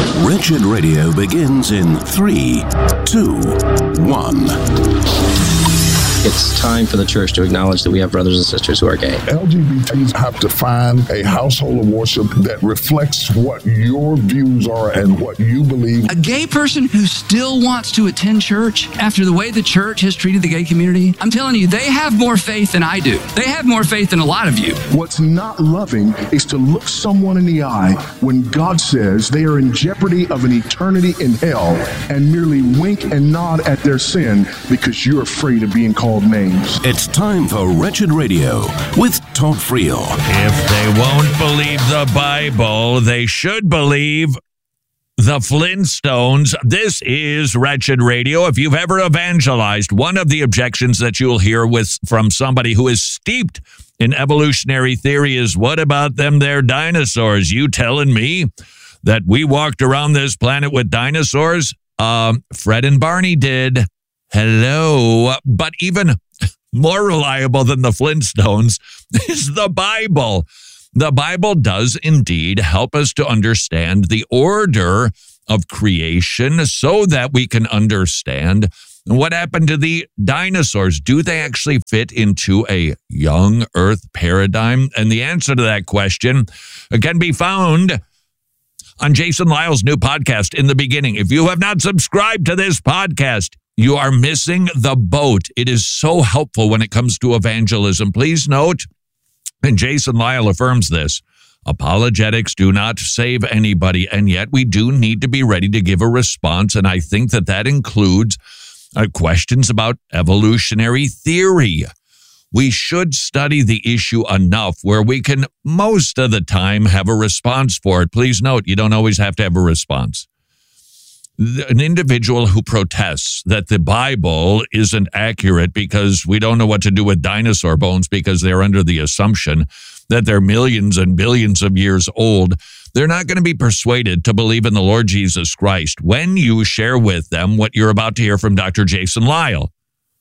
Wretched Radio begins in 3, 2, 1. It's time for the church to acknowledge that we have brothers and sisters who are gay. LGBTs have to find a household of worship that reflects what your views are and what you believe. A gay person who still wants to attend church after the way the church has treated the gay community, I'm telling you, they have more faith than I do. They have more faith than a lot of you. What's not loving is to look someone in the eye when God says they are in jeopardy of an eternity in hell and merely wink and nod at their sin because you're afraid of being called names. It's time for Wretched Radio with Todd Friel. If they won't believe the Bible, they should believe the Flintstones. This is Wretched Radio. If you've ever evangelized, one of the objections that you'll hear from somebody who is steeped in evolutionary theory is, what about them there dinosaurs? You telling me that we walked around this planet with dinosaurs? Fred and Barney did. Hello. But even more reliable than the Flintstones is the Bible. The Bible does indeed help us to understand the order of creation so that we can understand what happened to the dinosaurs. Do they actually fit into a young Earth paradigm? And the answer to that question can be found on Jason Lyle's new podcast, In the Beginning. If you have not subscribed to this podcast, you are missing the boat. It is so helpful when it comes to evangelism. Please note, and Jason Lyle affirms this, apologetics do not save anybody, and yet we do need to be ready to give a response, and I think that includes questions about evolutionary theory. We should study the issue enough where we can, most of the time, have a response for it. Please note, you don't always have to have a response. An individual who protests that the Bible isn't accurate because we don't know what to do with dinosaur bones because they're under the assumption that they're millions and billions of years old, they're not going to be persuaded to believe in the Lord Jesus Christ when you share with them what you're about to hear from Dr. Jason Lyle.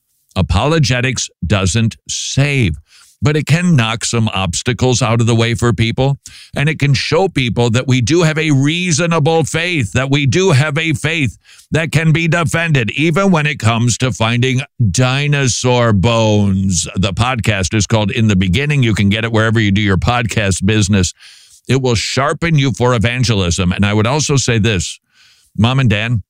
Apologetics doesn't save, but it can knock some obstacles out of the way for people, and it can show people that we do have a reasonable faith, that we do have a faith that can be defended, even when it comes to finding dinosaur bones. The podcast is called In the Beginning. You can get it wherever you do your podcast business. It will sharpen you for evangelism. And I would also say this, Mom and Dad,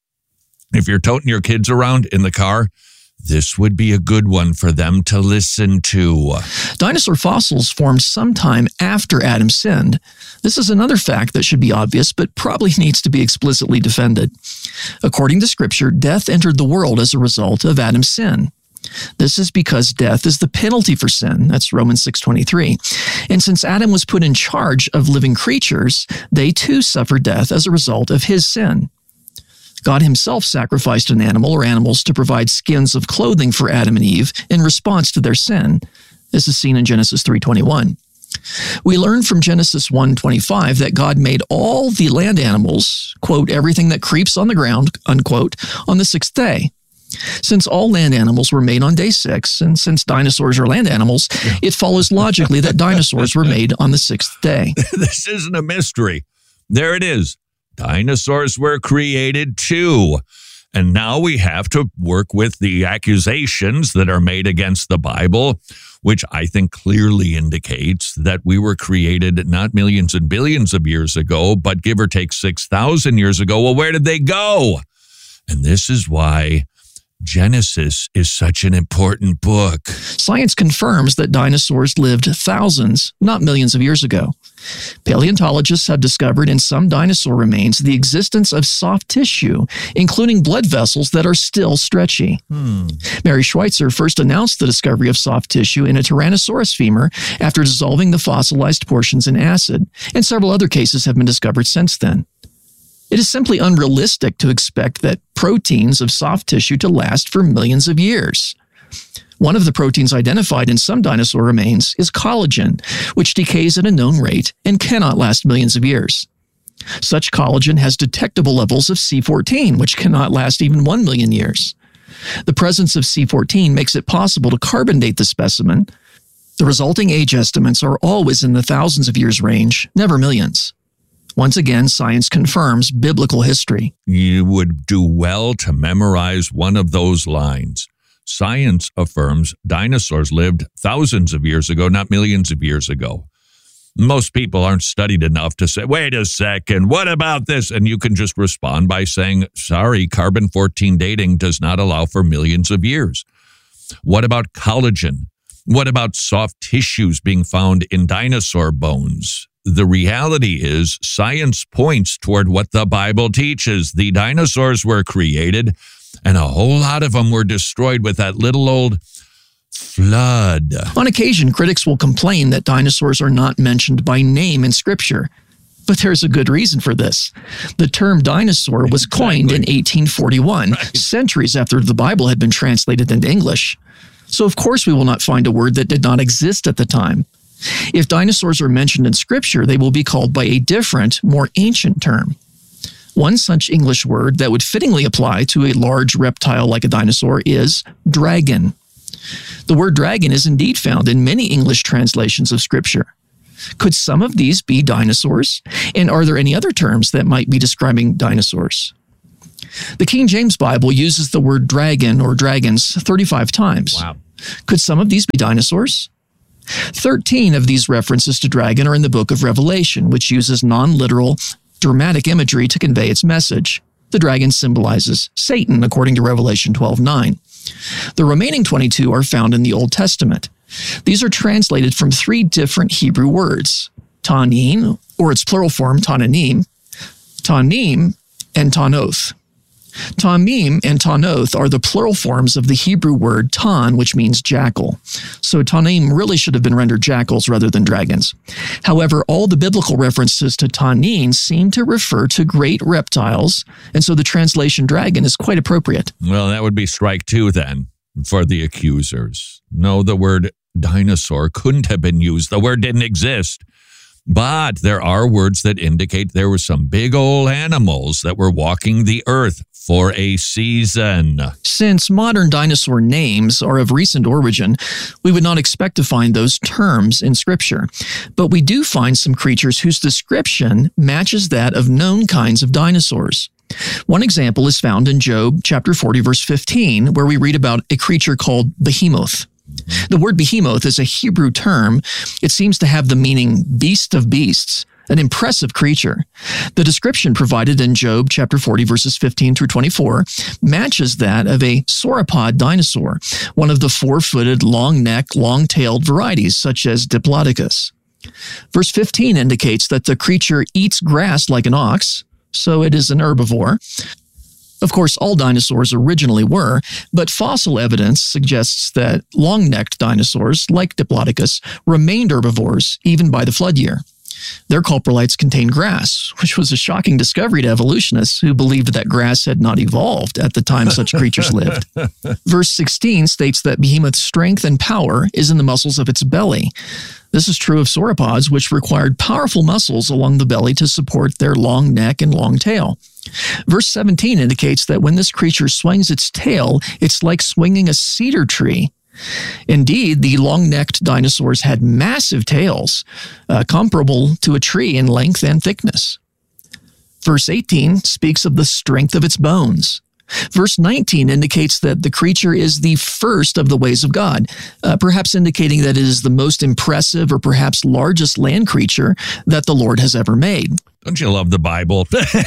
if you're toting your kids around in the car, this would be a good one for them to listen to. Dinosaur fossils formed sometime after Adam sinned. This is another fact that should be obvious, but probably needs to be explicitly defended. According to Scripture, death entered the world as a result of Adam's sin. This is because death is the penalty for sin. That's Romans 6:23. And since Adam was put in charge of living creatures, they too suffer death as a result of his sin. God himself sacrificed an animal or animals to provide skins of clothing for Adam and Eve in response to their sin. This is seen in Genesis 3:21. We learn from Genesis 1:25 that God made all the land animals, quote, everything that creeps on the ground, unquote, on the sixth day. Since all land animals were made on day 6, and since dinosaurs are land animals, it follows logically that dinosaurs were made on the 6th day. This isn't a mystery. There it is. Dinosaurs were created too. And now we have to work with the accusations that are made against the Bible, which I think clearly indicates that we were created not millions and billions of years ago, but give or take 6,000 years ago. Well, where did they go? And this is why Genesis is such an important book. Science confirms that dinosaurs lived thousands, not millions of years ago. Paleontologists have discovered in some dinosaur remains the existence of soft tissue, including blood vessels that are still stretchy. Mary Schweitzer first announced the discovery of soft tissue in a Tyrannosaurus femur after dissolving the fossilized portions in acid, and several other cases have been discovered since then. It is simply unrealistic to expect that proteins of soft tissue to last for millions of years. One of the proteins identified in some dinosaur remains is collagen, which decays at a known rate and cannot last millions of years. Such collagen has detectable levels of C14, which cannot last even 1 million years. The presence of C14 makes it possible to carbon date the specimen. The resulting age estimates are always in the thousands of years range, never millions. Once again, science confirms biblical history. You would do well to memorize one of those lines. Science affirms dinosaurs lived thousands of years ago, not millions of years ago. Most people aren't studied enough to say, wait a second, what about this? And you can just respond by saying, sorry, carbon-14 dating does not allow for millions of years. What about collagen? What about soft tissues being found in dinosaur bones? The reality is science points toward what the Bible teaches. The dinosaurs were created, and a whole lot of them were destroyed with that little old flood. On occasion, critics will complain that dinosaurs are not mentioned by name in Scripture. But there's a good reason for this. The term dinosaur was coined in 1841, centuries after the Bible had been translated into English. So of course we will not find a word that did not exist at the time. If dinosaurs are mentioned in Scripture, they will be called by a different, more ancient term. One such English word that would fittingly apply to a large reptile like a dinosaur is dragon. The word dragon is indeed found in many English translations of Scripture. Could some of these be dinosaurs? And are there any other terms that might be describing dinosaurs? The King James Bible uses the word dragon or dragons 35 times. Wow. Could some of these be dinosaurs? 13 of these references to dragon are in the book of Revelation, which uses non-literal, dramatic imagery to convey its message. The dragon symbolizes Satan, according to Revelation 12:9. The remaining 22 are found in the Old Testament. These are translated from 3 different Hebrew words, tanin, or its plural form, tananim, tanim, and tanoth. Tamim and tanoth are the plural forms of the Hebrew word tan, which means jackal. So tanim really should have been rendered jackals rather than dragons. However, all the biblical references to tanin seem to refer to great reptiles, and so the translation dragon is quite appropriate. Well, that would be strike 2 then for the accusers. No, the word dinosaur couldn't have been used. The word didn't exist. But there are words that indicate there were some big old animals that were walking the earth for a season. Since modern dinosaur names are of recent origin, we would not expect to find those terms in Scripture. But we do find some creatures whose description matches that of known kinds of dinosaurs. One example is found in Job chapter 40, verse 15, where we read about a creature called behemoth. The word behemoth is a Hebrew term. It seems to have the meaning beast of beasts, an impressive creature. The description provided in Job chapter 40, verses 15 through 24, matches that of a sauropod dinosaur, one of the 4-footed, long-necked, long-tailed varieties, such as Diplodocus. Verse 15 indicates that the creature eats grass like an ox, so it is an herbivore. Of course, all dinosaurs originally were, but fossil evidence suggests that long-necked dinosaurs, like Diplodocus, remained herbivores even by the flood year. Their coprolites contained grass, which was a shocking discovery to evolutionists who believed that grass had not evolved at the time such creatures lived. Verse 16 states that behemoth's strength and power is in the muscles of its belly. This is true of sauropods, which required powerful muscles along the belly to support their long neck and long tail. Verse 17 indicates that when this creature swings its tail, it's like swinging a cedar tree. Indeed, the long-necked dinosaurs had massive tails, comparable to a tree in length and thickness. Verse 18 speaks of the strength of its bones. Verse 19 indicates that the creature is the first of the ways of God, perhaps indicating that it is the most impressive or perhaps largest land creature that the Lord has ever made. Don't you love the Bible?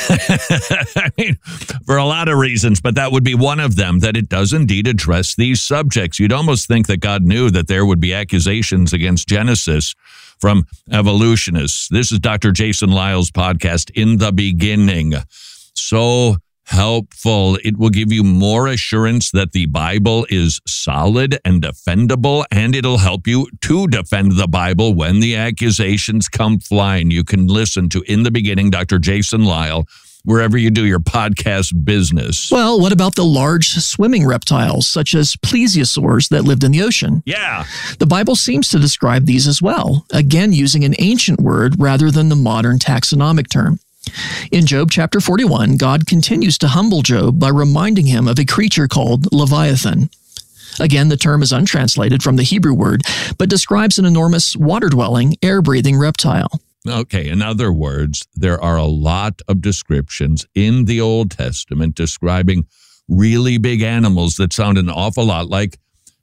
I mean, for a lot of reasons, but that would be one of them, that it does indeed address these subjects. You'd almost think that God knew that there would be accusations against Genesis from evolutionists. This is Dr. Jason Lisle's podcast, In the Beginning. So helpful. It will give you more assurance that the Bible is solid and defendable, and it'll help you to defend the Bible when the accusations come flying. You can listen to In the Beginning, Dr. Jason Lisle, wherever you do your podcast business. Well, what about the large swimming reptiles, such as plesiosaurs that lived in the ocean? Yeah. The Bible seems to describe these as well, again using an ancient word rather than the modern taxonomic term. In Job chapter 41, God continues to humble Job by reminding him of a creature called Leviathan. Again, the term is untranslated from the Hebrew word, but describes an enormous water-dwelling, air-breathing reptile. Okay, in other words, there are a lot of descriptions in the Old Testament describing really big animals that sound an awful lot like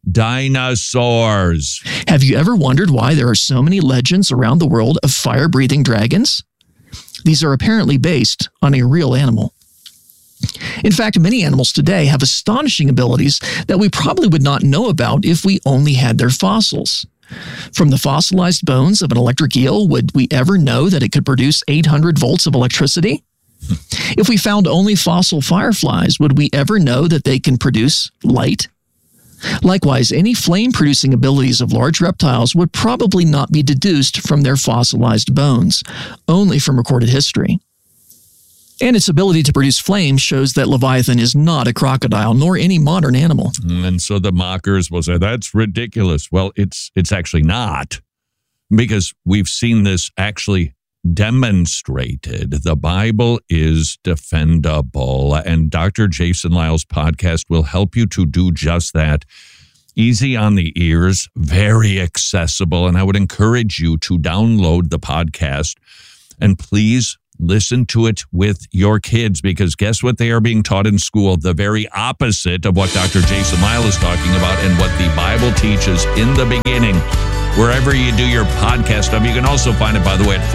dinosaurs. Have you ever wondered why there are so many legends around the world of fire-breathing dragons? These are apparently based on a real animal. In fact, many animals today have astonishing abilities that we probably would not know about if we only had their fossils. From the fossilized bones of an electric eel, would we ever know that it could produce 800 volts of electricity? If we found only fossil fireflies, would we ever know that they can produce light? Likewise, any flame-producing abilities of large reptiles would probably not be deduced from their fossilized bones, only from recorded history. And its ability to produce flame shows that Leviathan is not a crocodile, nor any modern animal. And so the mockers will say, that's ridiculous. Well, it's actually not, because we've seen this actually demonstrated. The Bible is defendable, and Dr. Jason Lisle's podcast will help you to do just that. Easy on the ears, very accessible, and I would encourage you to download the podcast, and please listen to it with your kids, because guess what they are being taught in school? The very opposite of what Dr. Jason Lisle is talking about and what the Bible teaches in the beginning. Wherever you do your podcast stuff, you can also find it, by the way, at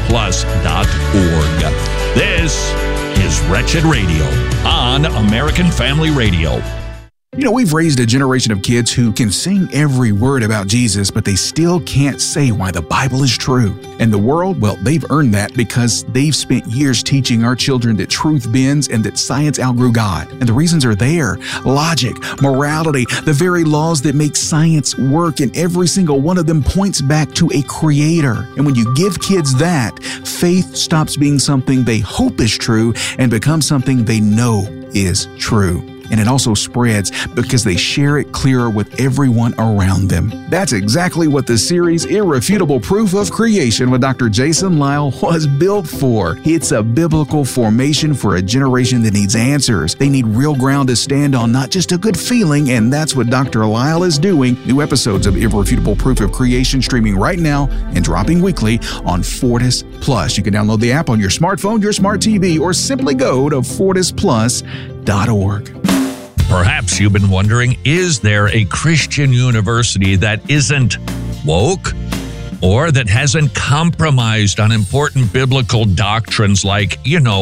FortisPlus.org. This is Wretched Radio on American Family Radio. You know, we've raised a generation of kids who can sing every word about Jesus, but they still can't say why the Bible is true. And the world, well, they've earned that because they've spent years teaching our children that truth bends and that science outgrew God. And the reasons are there. Logic, morality, the very laws that make science work, and every single one of them points back to a creator. And when you give kids that, faith stops being something they hope is true and becomes something they know is true. And it also spreads because they share it clearer with everyone around them. That's exactly what the series Irrefutable Proof of Creation with Dr. Jason Lisle was built for. It's a biblical formation for a generation that needs answers. They need real ground to stand on, not just a good feeling, and that's what Dr. Lisle is doing. New episodes of Irrefutable Proof of Creation streaming right now and dropping weekly on Fortis Plus. You can download the app on your smartphone, your smart TV, or simply go to FortisPlus.org. Perhaps you've been wondering, is there a Christian university that isn't woke or that hasn't compromised on important biblical doctrines like,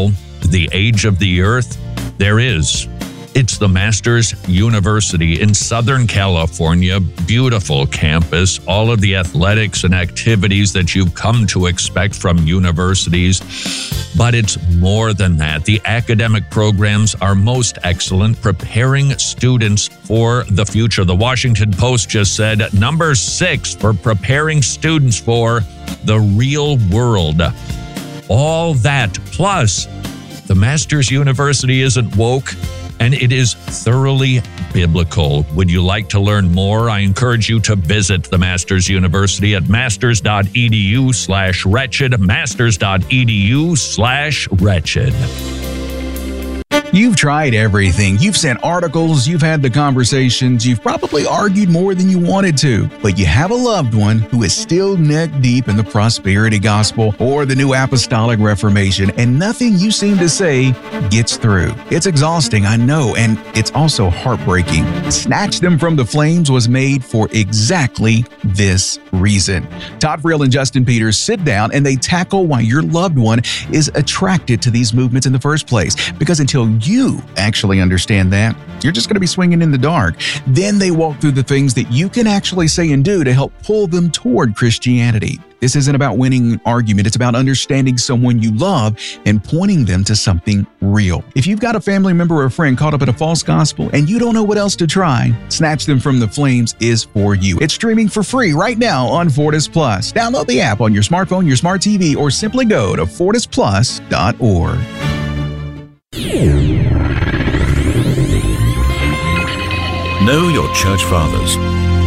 the age of the earth? There is. It's the Masters University in Southern California. Beautiful campus, all of the athletics and activities that you've come to expect from universities. But it's more than that. The academic programs are most excellent, preparing students for the future. The Washington Post just said number 6 for preparing students for the real world. All that, plus the Masters University isn't woke, and it is thoroughly biblical. Would you like to learn more? I encourage you to visit the Masters University at masters.edu/wretched, masters.edu/wretched. You've tried everything. You've sent articles, you've had the conversations, you've probably argued more than you wanted to, but you have a loved one who is still neck deep in the prosperity gospel or the new apostolic reformation, and nothing you seem to say gets through. It's exhausting, I know, and it's also heartbreaking. Snatch Them from the Flames was made for exactly this reason. Todd Friel and Justin Peters sit down and they tackle why your loved one is attracted to these movements in the first place, because until you actually understand that, you're just going to be swinging in the dark. Then they walk through the things that you can actually say and do to help pull them toward Christianity. This isn't about winning an argument. It's about understanding someone you love and pointing them to something real. If you've got a family member or a friend caught up in a false gospel and you don't know what else to try, Snatch Them from the Flames is for you. It's streaming for free right now on Fortis Plus. Download the app on your smartphone, your smart TV, or simply go to FortisPlus.org. Know your church fathers.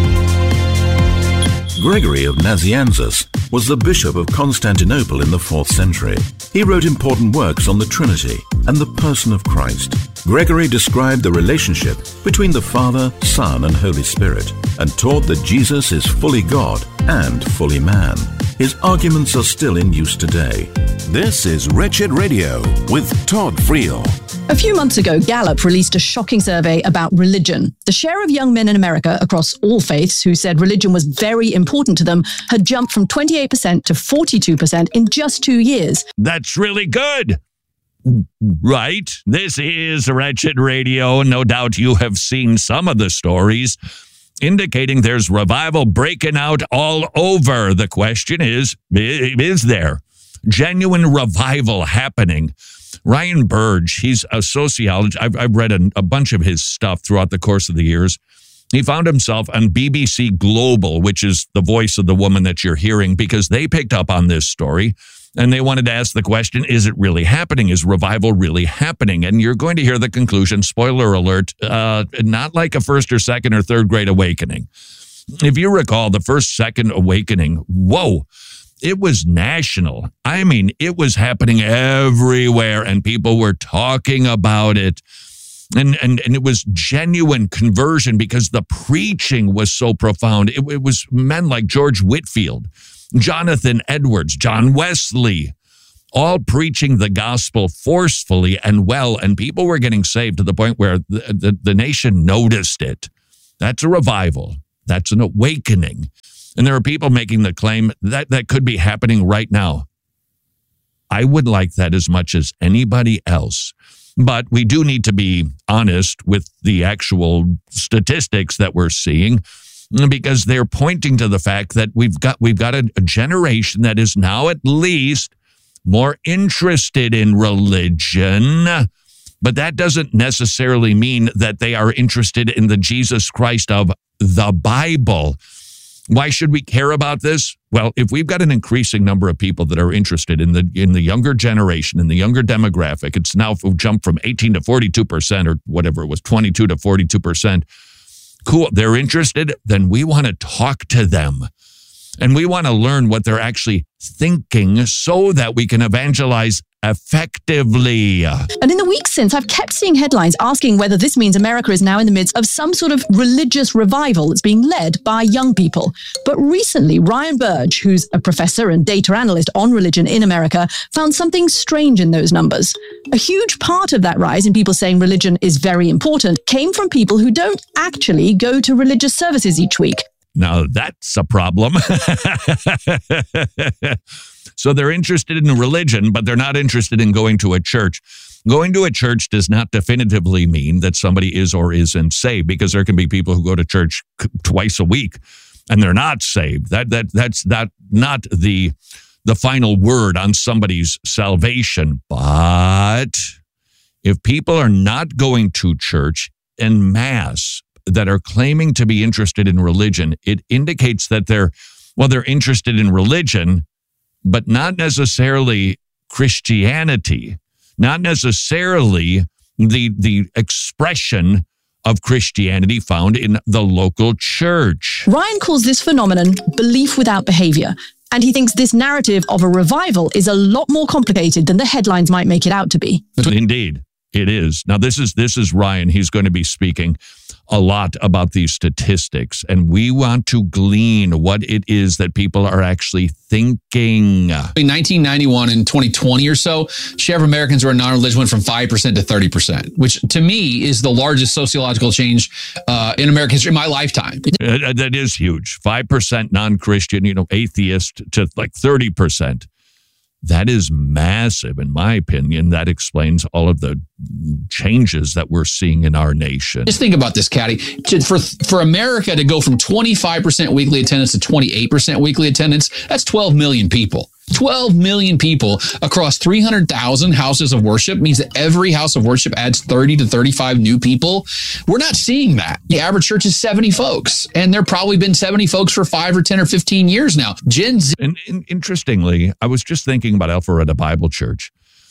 Gregory of Nazianzus was the Bishop of Constantinople in the 4th century. He wrote important works on the Trinity and the person of Christ. Gregory described the relationship between the Father, Son, and Holy Spirit, and taught that Jesus is fully God and fully man. his arguments are still in use today. This is Wretched Radio with Todd Friel. A few months ago, Gallup released a shocking survey about religion. The share of young men in America across all faiths who said religion was very important to them had jumped from 28% to 42% in just 2 years. That's really good. Right? This is Wretched Radio. No doubt you have seen some of the stories indicating there's revival breaking out all over. The question is there genuine revival happening? Ryan Burge, he's a sociologist. I've read a bunch of his stuff throughout the course of the years. He found himself on BBC Global, which is the voice of the woman that you're hearing, because they picked up on this story and they wanted to ask the question, is it really happening? Is revival really happening? And you're going to hear the conclusion, spoiler alert, not like a first or second or third grade awakening. If you recall, the first, second awakening, whoa, it was national. I mean, it was happening everywhere and people were talking about it. And it was genuine conversion because the preaching was so profound. It was men like George Whitefield, Jonathan Edwards, John Wesley, all preaching the gospel forcefully and well. And people were getting saved to the point where the nation noticed it. That's a revival. That's an awakening. And there are people making the claim that that could be happening right now. I would like that as much as anybody else. But we do need to be honest with the actual statistics that we're seeing, because they're pointing to the fact that we've got a generation that is now at least more interested in religion. But that doesn't necessarily mean that they are interested in the Jesus Christ of the Bible. Why should we care about this? Well, if we've got an increasing number of people that are interested in the younger generation, in the younger demographic, it's now jumped from 18 to 42% or whatever it was, 22 to 42%. Cool. They're interested. Then we want to talk to them. And we want to learn what they're actually thinking so that we can evangelize effectively. And in the weeks since, I've kept seeing headlines asking whether this means America is now in the midst of some sort of religious revival that's being led by young people. But recently, Ryan Burge, who's a professor and data analyst on religion in America, found something strange in those numbers. A huge part of that rise in people saying religion is very important came from people who don't actually go to religious services each week. Now, that's a problem. So they're interested in religion, but they're not interested in going to a church. Going to a church does not definitively mean that somebody is or isn't saved, because there can be people who go to church twice a week and they're not saved. That's not the final word on somebody's salvation. But if people are not going to church en masse, that are claiming to be interested in religion, it indicates that they're interested in religion, but not necessarily Christianity, not necessarily the expression of Christianity found in the local church. Ryan calls this phenomenon belief without behavior. And he thinks this narrative of a revival is a lot more complicated than the headlines might make it out to be. Indeed, it is. Now, this is Ryan. He's going to be speaking a lot about these statistics, and we want to glean what it is that people are actually thinking. In 1991 and 2020 or so, share of Americans who are non-religious went from 5% to 30%, which to me is the largest sociological change in American history in my lifetime. That is huge. 5% non-Christian, atheist to like 30%. That is massive, in my opinion. That explains all of the changes that we're seeing in our nation. Just think about this, Caddy. For America to go from 25% weekly attendance to 28% weekly attendance, that's 12 million people. 12 million people across 300,000 houses of worship means that every house of worship adds 30 to 35 new people. We're not seeing that. The average church is 70 folks, and there probably been 70 folks for 5 or 10 or 15 years now. Gen Z. And interestingly, I was just thinking about Alpharetta Bible Church.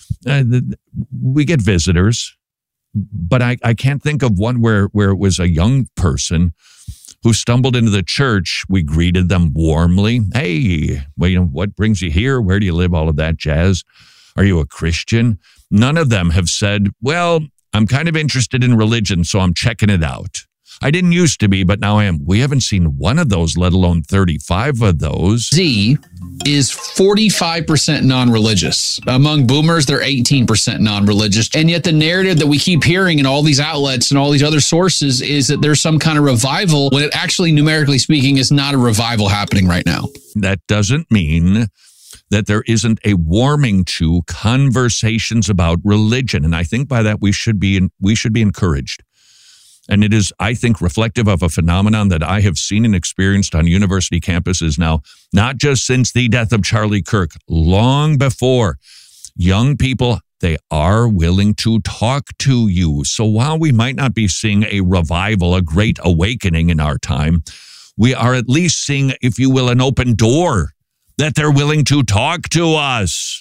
We get visitors, but I can't think of one where it was a young person who stumbled into the church. We greeted them warmly. Hey, what brings you here? Where do you live? All of that jazz. Are you a Christian? None of them have said, well, I'm kind of interested in religion, so I'm checking it out. I didn't used to be, but now I am. We haven't seen one of those, let alone 35 of those. Z is 45% non-religious. Among boomers, they're 18% non-religious. And yet the narrative that we keep hearing in all these outlets and all these other sources is that there's some kind of revival, when it actually, numerically speaking, is not a revival happening right now. That doesn't mean that there isn't a warming to conversations about religion. And I think by that we should be encouraged. And it is, I think, reflective of a phenomenon that I have seen and experienced on university campuses now, not just since the death of Charlie Kirk, long before. Young people, they are willing to talk to you. So while we might not be seeing a revival, a great awakening in our time, we are at least seeing, if you will, an open door that they're willing to talk to us.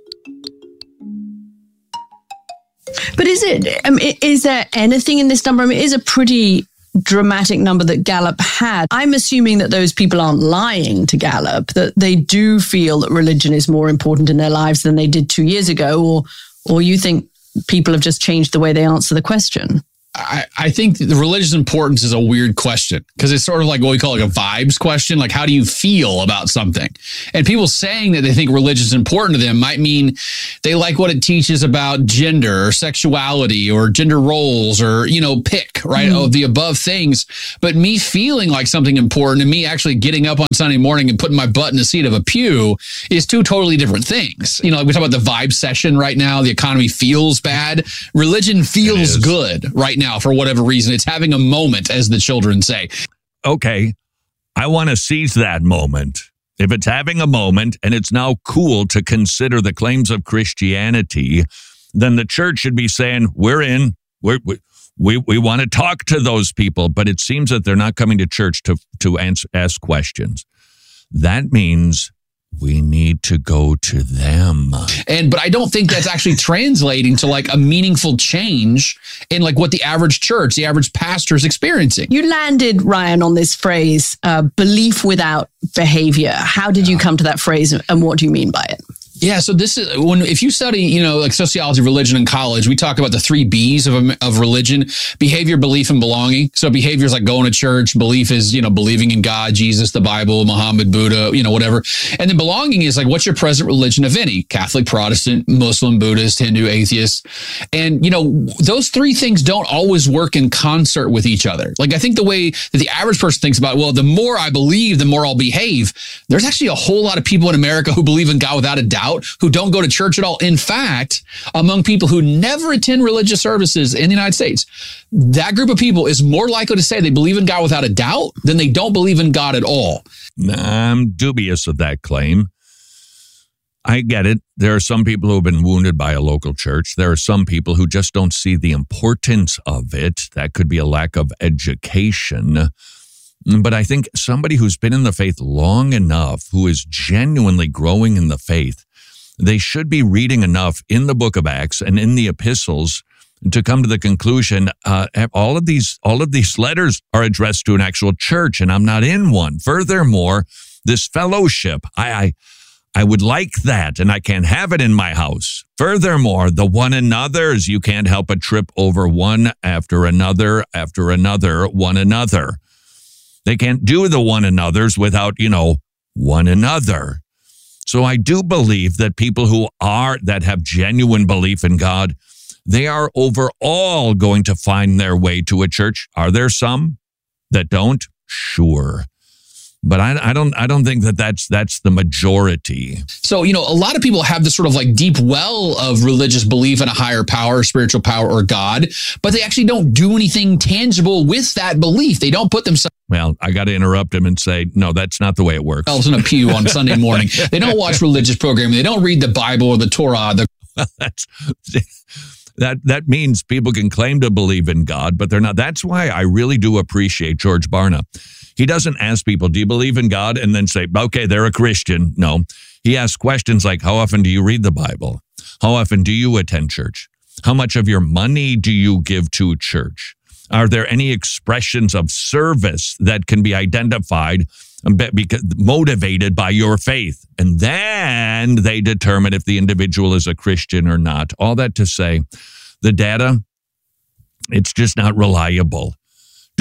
But is there anything in this number? I mean, it is a pretty dramatic number that Gallup had. I'm assuming that those people aren't lying to Gallup, that they do feel that religion is more important in their lives than they did 2 years ago, or you think people have just changed the way they answer the question? I think the religious importance is a weird question, because it's sort of like what we call like a vibes question. Like, how do you feel about something? And people saying that they think religion is important to them might mean they like what it teaches about gender or sexuality or gender roles or, pick, right, of the above things. But me feeling like something important and me actually getting up on Sunday morning and putting my butt in the seat of a pew is two totally different things. Like we talk about the vibe session right now. The economy feels bad. Religion feels good right now for whatever reason. It's having a moment, as the children say. Okay, I want to seize that moment. If it's having a moment and it's now cool to consider the claims of Christianity, then the church should be saying, we're in, we want to talk to those people, but it seems that they're not coming to church to ask questions. That means we need to go to them. But I don't think that's actually translating to like a meaningful change in like what the average church, the average pastor is experiencing. You landed, Ryan, on this phrase, belief without behavior. How did you come to that phrase, and what do you mean by it? Yeah, so this is if you study, like sociology, religion in college, we talk about the 3 B's of religion: behavior, belief, and belonging. So behavior is like going to church. Belief is, believing in God, Jesus, the Bible, Muhammad, Buddha, whatever. And then belonging is like, what's your present religion, if any? Catholic, Protestant, Muslim, Buddhist, Hindu, atheist. And, those 3 things don't always work in concert with each other. Like, I think the way that the average person thinks about, well, the more I believe, the more I'll behave. There's actually a whole lot of people in America who believe in God without a doubt, who don't go to church at all. In fact, among people who never attend religious services in the United States, that group of people is more likely to say they believe in God without a doubt than they don't believe in God at all. I'm dubious of that claim. I get it. There are some people who have been wounded by a local church. There are some people who just don't see the importance of it. That could be a lack of education. But I think somebody who's been in the faith long enough, who is genuinely growing in the faith, they should be reading enough in the book of Acts and in the epistles to come to the conclusion, all of these letters are addressed to an actual church, and I'm not in one. Furthermore, this fellowship, I would like that, and I can't have it in my house. Furthermore, the one another's, you can't help but trip over one after another, one another. They can't do the one another's without, one another. So I do believe that people that have genuine belief in God, they are overall going to find their way to a church. Are there some that don't? Sure. But I don't think that's the majority. So, a lot of people have this sort of like deep well of religious belief in a higher power, spiritual power, or God, but they actually don't do anything tangible with that belief. They don't put themselves. Well, I got to interrupt him and say, no, that's not the way it works. In a pew on Sunday morning. They don't watch religious programming. They don't read the Bible or the Torah. That means people can claim to believe in God, but they're not. That's why I really do appreciate George Barna. He doesn't ask people, do you believe in God? And then say, okay, they're a Christian. No. He asks questions like, how often do you read the Bible? How often do you attend church? How much of your money do you give to church? Are there any expressions of service that can be identified, motivated by your faith? And then they determine if the individual is a Christian or not. All that to say, the data, it's just not reliable.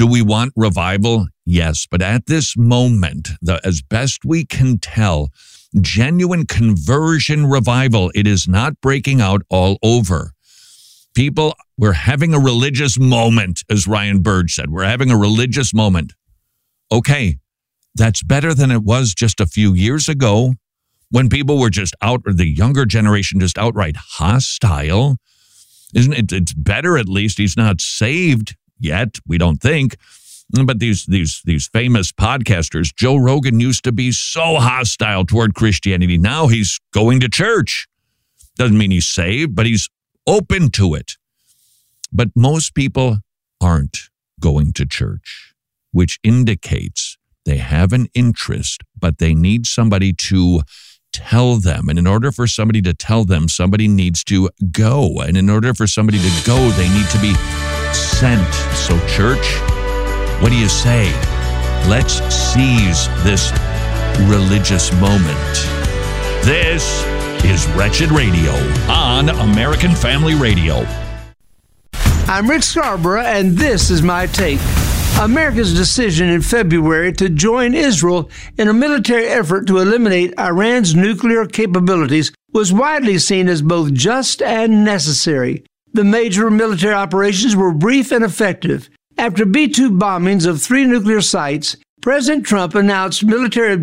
Do we want revival? Yes, but at this moment, as best we can tell, genuine conversion revival, it is not breaking out all over. People, we're having a religious moment, as Ryan Burge said. We're having a religious moment. Okay, that's better than it was just a few years ago when people were just or the younger generation just outright hostile. Isn't it? It's better at least he's not saved yet, we don't think. But these famous podcasters, Joe Rogan used to be so hostile toward Christianity. Now he's going to church. Doesn't mean he's saved, but he's open to it. But most people aren't going to church, which indicates they have an interest, but they need somebody to tell them. And in order for somebody to tell them, somebody needs to go. And in order for somebody to go, they need to be sent. So church, what do you say? Let's seize this religious moment. This is Wretched Radio on American Family Radio. I'm Rick Scarborough, and this is my take. America's decision in February to join Israel in a military effort to eliminate Iran's nuclear capabilities was widely seen as both just and necessary. The major military operations were brief and effective. After B-2 bombings of 3 nuclear sites, President Trump announced military